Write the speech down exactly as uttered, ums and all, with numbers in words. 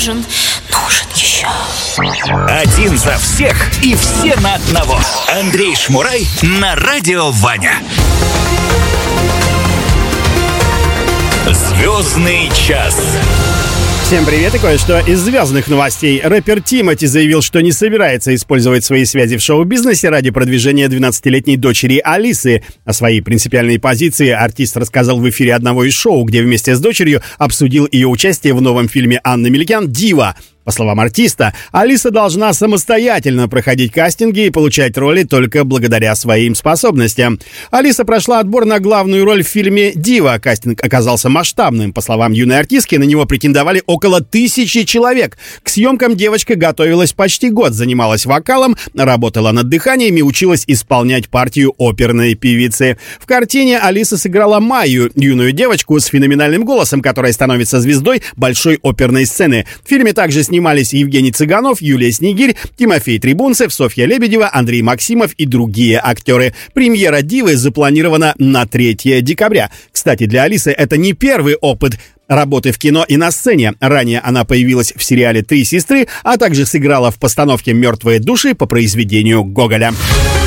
нужен, нужен еще. Один за всех и все на одного. Андрей Шмурай на радио Ваня. Звездный час. Всем привет и кое-что из звездных новостей. Рэпер Тимати заявил, что не собирается использовать свои связи в шоу-бизнесе ради продвижения двенадцатилетней дочери Алисы. О своей принципиальной позиции артист рассказал в эфире одного из шоу, где вместе с дочерью обсудил ее участие в новом фильме Анны Меликян «Дива». По словам артиста, Алиса должна самостоятельно проходить кастинги и получать роли только благодаря своим способностям. Алиса прошла отбор на главную роль в фильме «Дива». Кастинг оказался масштабным. По словам юной артистки, на него претендовали около тысячи человек. К съемкам девочка готовилась почти год, занималась вокалом, работала над дыханием и училась исполнять партию оперной певицы. В картине Алиса сыграла Майю, юную девочку с феноменальным голосом, которая становится звездой большой оперной сцены. В фильме также снимались Евгений Цыганов, Юлия Снегирь, Тимофей Трибунцев, Софья Лебедева, Андрей Максимов и другие актеры. Премьера «Дивы» запланирована на третьего декабря. Кстати, для Алисы это не первый опыт работы в кино и на сцене. Ранее она появилась в сериале «Три сестры», а также сыграла в постановке «Мертвые души» по произведению Гоголя.